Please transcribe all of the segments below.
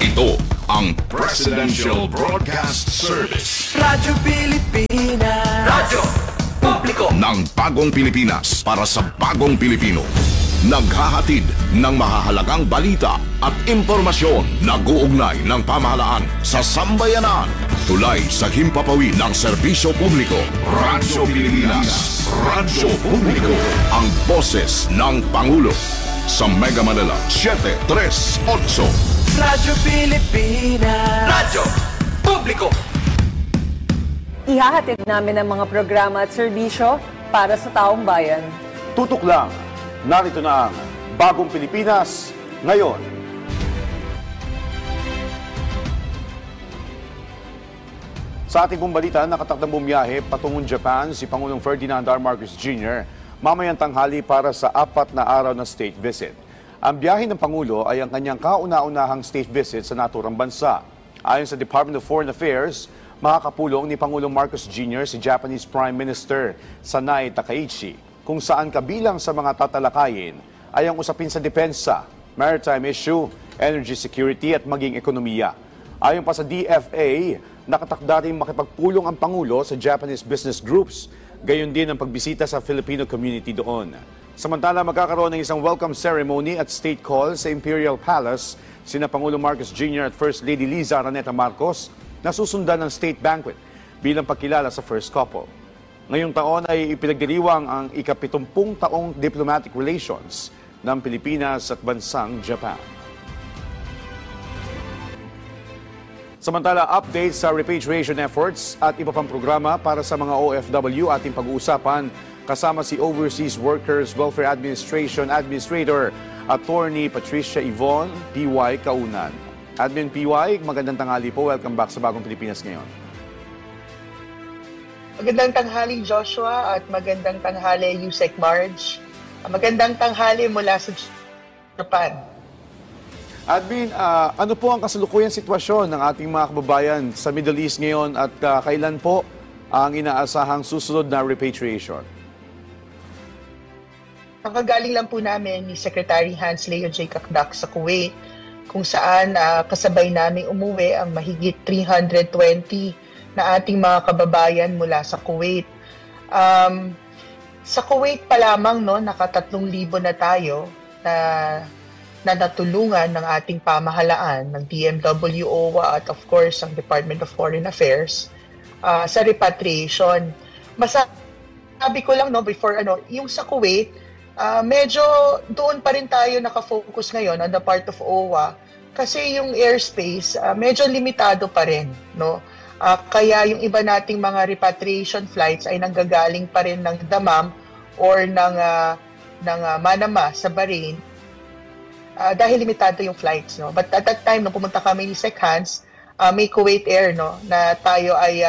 Ito ang Presidential Broadcast Service. Radyo Pilipinas. Radyo Publiko ng bagong Pilipinas para sa bagong Pilipino. Naghahatid ng mahahalagang balita at impormasyon. Nag-uugnay ng pamahalaan sa sambayanan. Tulay sa himpapawid ng serbisyo publiko. Radyo Pilipinas. Radyo Publiko. Ang boses ng Pangulo. Sa Mega Manila, 738. Radyo Pilipinas. Radyo Publiko. Ihahatid namin ang mga programa at serbisyo para sa taong bayan. Tutok lang. Narito na ang Bagong Pilipinas ngayon. Sa ating pong balita, nakatakdang bumiyahe patungong Japan si Pangulong Ferdinand R. Marcos Jr. mamayang tanghali para sa 4 na araw na state visit. Ang biyahe ng Pangulo ay ang kanyang kauna-unahang state visit sa naturang bansa. Ayon sa Department of Foreign Affairs, makakapulong ni Pangulong Marcos Jr. si Japanese Prime Minister Sanae Takaichi, kung saan kabilang sa mga tatalakayin ay ang usapin sa depensa, maritime issue, energy security at maging ekonomiya. Ayon pa sa DFA, nakatakda rin makipagpulong ang Pangulo sa Japanese business groups, gayon din ang pagbisita sa Filipino community doon. Samantala, magkakaroon ng isang welcome ceremony at state call sa Imperial Palace sina Pangulong Marcos Jr. at First Lady Liza Araneta Marcos na susundan ng state banquet bilang pagkilala sa first couple. Ngayong taon ay ipinagdiriwang ang ika-70 taong diplomatic relations ng Pilipinas at bansang Japan. Samantala, updates sa repatriation efforts at iba pang programa para sa mga OFW ating pag-uusapan kasama si Overseas Workers Welfare Administration Administrator Attorney Patricia Yvonne P.Y. Kaunan. Admin P.Y., magandang tanghali po. Welcome back sa Bagong Pilipinas ngayon. Magandang tanghali Joshua at magandang tanghali Yusek Marge. Magandang tanghali mula sa Japan. Admin, ano po ang kasalukuyang sitwasyon ng ating mga kababayan sa Middle East ngayon at kailan po ang inaasahang susunod na repatriation? Nakagaling lang po namin ni Secretary Hans Leo J. Kakdak sa Kuwait kung saan kasabay namin umuwi ang mahigit 320 na ating mga kababayan mula sa Kuwait. Sa Kuwait pa lamang, no, naka 3,000 na tayo na natulungan ng ating pamahalaan, ng DMW, OWA at of course ang Department of Foreign Affairs sa repatriation. Masabi ko lang, no, before yung sa Kuwait, medyo doon pa rin tayo nakafocus ngayon on the part of OWA kasi yung airspace medyo limitado pa rin, no. Kaya yung iba nating mga repatriation flights ay nanggagaling pa rin ng Dammam or ng Manama sa Bahrain dahil limitado yung flights, no. But at that time nung pumunta kami ni Sec Hans, may Kuwait Air, no, na tayo ay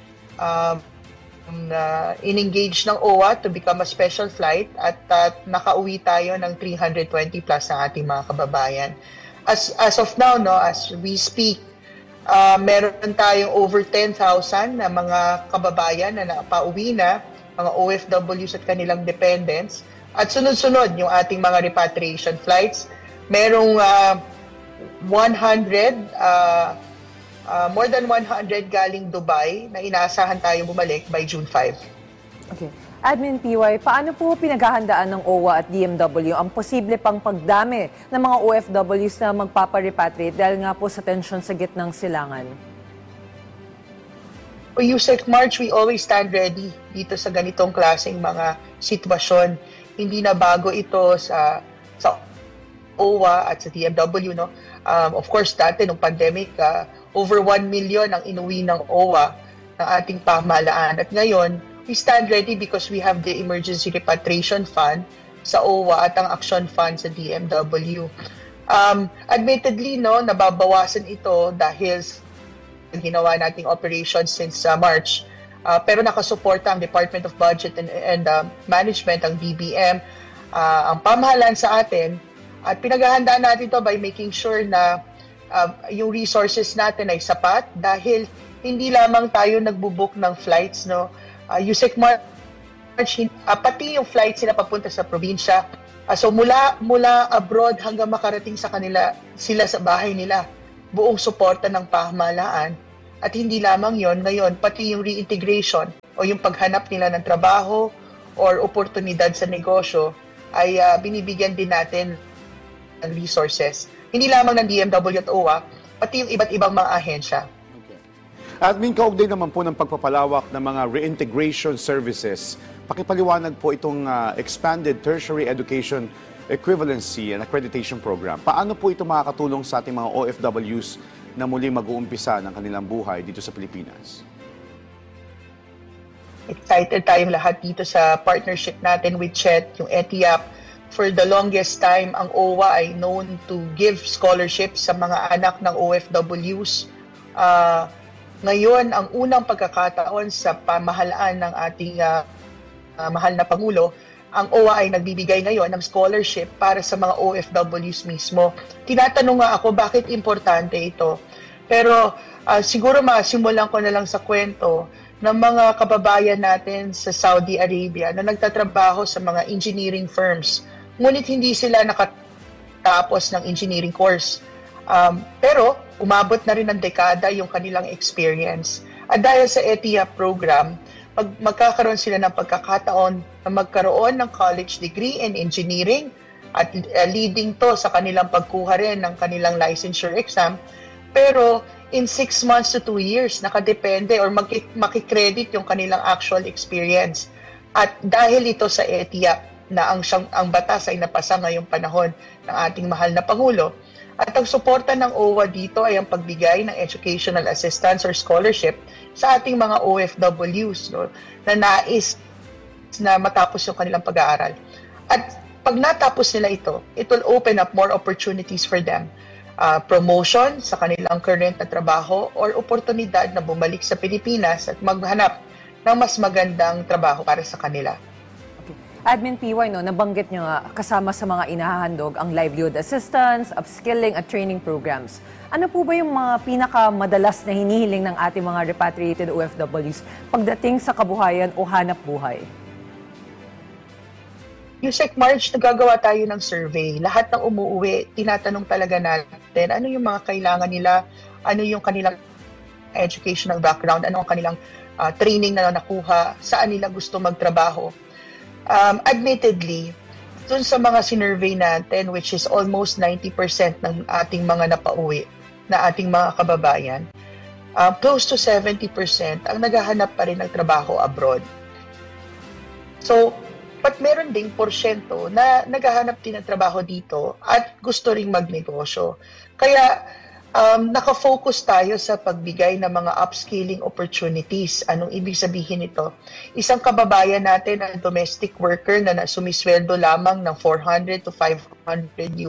in-engage ng OWA to become a special flight at nakauwi tayo ng 320 plus ng ating mga kababayan. As of now, no, as we speak, meron tayong over 10,000 na mga kababayan na napauwi na, mga OFWs at kanilang dependents. At sunod-sunod yung ating mga repatriation flights. Merong 100, more than 100 galing Dubai na inaasahan tayong bumalik by June 5. Okay. Admin PY, paano po pinaghahandaan ng OWA at DMW ang posible pang pagdami ng mga OFWs na magpaparepatriate dahil nga po sa tension sa gitnang silangan? Yusek March, we always stand ready dito sa ganitong klaseng mga sitwasyon. Hindi na bago ito sa OWA at sa DMW, no? Of course, dati nung pandemic, over 1 million ang inuwi ng OWA ng ating pamahalaan. At ngayon, we stand ready because we have the Emergency Repatriation Fund sa OWA at ang Action Fund sa DMW. Admittedly, no, nababawasan ito dahil ginawa nating operations since March. Pero nakasuporta ang Department of Budget and Management, ang DBM, ang pamahalaan sa atin. At pinaghahandaan natin ito by making sure na yung resources natin ay sapat dahil hindi lamang tayo nagbubuk ng flights, no. Yusek March, pati yung flights sila papunta sa probinsya. So mula abroad hanggang makarating sa kanila, sila sa bahay nila. buong suporta ng pamahalaan. At hindi lamang yon, ngayon pati yung reintegration o yung paghanap nila ng trabaho or oportunidad sa negosyo ay binibigyan din natin ng resources. Hindi lamang ng DMW at OWA, pati yung iba't ibang mga ahensya. Admin, kaugnay naman po ng pagpapalawak ng mga reintegration services. Pakipaliwanag po itong Expanded Tertiary Education Equivalency and Accreditation Program. Paano po ito makakatulong sa ating mga OFWs na muli mag-uumpisa ng kanilang buhay dito sa Pilipinas? Excited tayong lahat dito sa partnership natin with CHED, yung ETIAP. For the longest time, ang OWA ay known to give scholarships sa mga anak ng OFWs. Ngayon, ang unang pagkakataon sa pamahalaan ng ating mahal na Pangulo, ang OWA ay nagbibigay ngayon ng scholarship para sa mga OFWs mismo. Tinatanong nga ako bakit importante ito. Pero siguro masimulan ko na lang sa kwento ng mga kababayan natin sa Saudi Arabia na nagtatrabaho sa mga engineering firms. Ngunit hindi sila nakatapos ng engineering course. Pero umabot na rin ng dekada yung kanilang experience. At dahil sa ETIAP program, magkakaroon sila ng pagkakataon na magkaroon ng college degree in engineering at leading to sa kanilang pagkuha rin ng kanilang licensure exam. Pero in 6 months to 2 years, nakadepende or makikredit yung kanilang actual experience. At dahil ito sa ETIAP na ang batas ay napasa ngayong panahon ng ating mahal na Pangulo, at ang suporta ng OWA dito ay ang pagbigay ng educational assistance or scholarship sa ating mga OFWs na nais na matapos yung kanilang pag-aaral. At pag natapos nila ito, it will open up more opportunities for them. Promotion sa kanilang current na trabaho or oportunidad na bumalik sa Pilipinas at maghanap ng mas magandang trabaho para sa kanila. Admin PY, nabanggit nyo nga kasama sa mga inahahandog ang livelihood assistance, upskilling at training programs. Ano po ba yung mga pinakamadalas na hinihiling ng ating mga repatriated OFWs pagdating sa kabuhayan o hanap buhay? Yusek March, nagagawa tayo ng survey. Lahat ng umuuwi, tinatanong talaga natin ano yung mga kailangan nila, ano yung kanilang educational background, ano ang kanilang training na nakuha, saan nila gusto magtrabaho. Admittedly, dun sa mga sinurvey natin, which is almost 90% ng ating mga napauwi, na ating mga kababayan, close to 70% ang naghahanap pa rin ng trabaho abroad. So, but meron ding porsyento na naghahanap din ng trabaho dito at gusto ring magnegosyo. Kaya, nakafocus tayo sa pagbigay ng mga upskilling opportunities. Anong ibig sabihin nito? Isang kababayan natin na domestic worker na sumisweldo lamang ng $400 to $500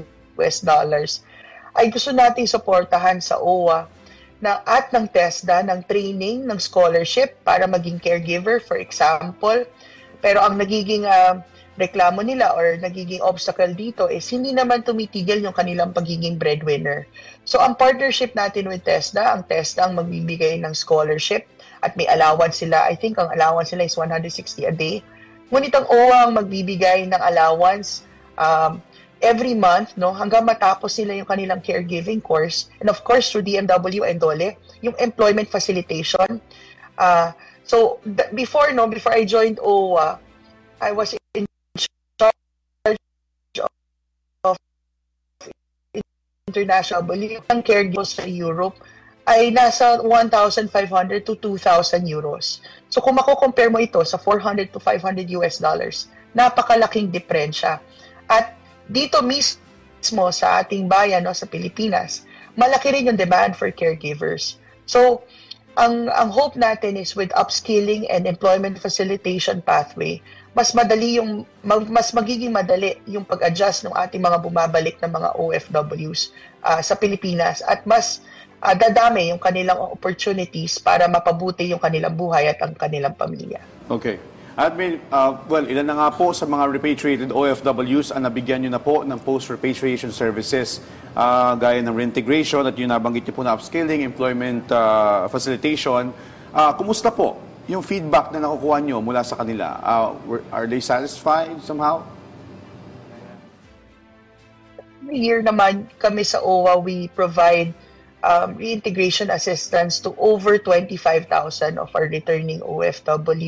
ay gusto nating suportahan sa OWA at ng TESDA ng training, ng scholarship para maging caregiver, for example. Pero ang nagiging reklamo nila or nagiging obstacle dito is hindi naman tumitigil yung kanilang pagiging breadwinner. So ang partnership natin with TESDA, ang TESDA ang magbibigay ng scholarship at may allowance sila. I think ang allowance nila is 160 a day. Ngunit ang OWA ang magbibigay ng allowance every month hanggang matapos nila yung kanilang caregiving course. And of course, through DMW and DOLE, yung employment facilitation. So before I joined OWA, I was in charge of international ang caregivers sa Europe ay nasa 1,500 to 2,000 euros. So kung mako-compare mo ito sa 400 to 500 US dollars, napakalaking diferensya. At dito mismo sa ating bayan sa Pilipinas, malaki rin yung demand for caregivers. So ang hope natin is with upskilling and employment facilitation pathway, mas magiging madali yung pag-adjust ng ating mga bumabalik na mga OFWs sa Pilipinas at mas dadami yung kanilang opportunities para mapabuti yung kanilang buhay at ang kanilang pamilya. Okay. Admin, ilan na nga po sa mga repatriated OFWs ang nabigyan nyo na po ng post-repatriation services gaya ng reintegration at yung nabanggit nyo po na upskilling, employment facilitation. Kumusta po yung feedback na nakukuha nyo mula sa kanila? Are they satisfied somehow? Here naman kami sa OWA, we provide reintegration assistance to over 25,000 of our returning OFW.